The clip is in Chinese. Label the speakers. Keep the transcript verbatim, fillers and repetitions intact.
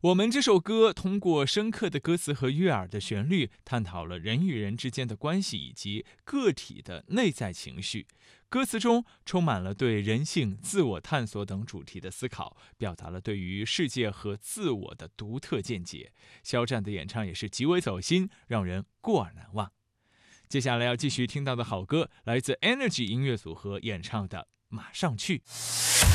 Speaker 1: 我们这首歌通过深刻的歌词和悦耳的旋律，探讨了人与人之间的关系以及个体的内在情绪。歌词中充满了对人性、自我探索等主题的思考，表达了对于世界和自我的独特见解。肖战的演唱也是极为走心，让人过耳难忘。接下来要继续听到的好歌，来自 Energy 音乐组合演唱的《马上去》。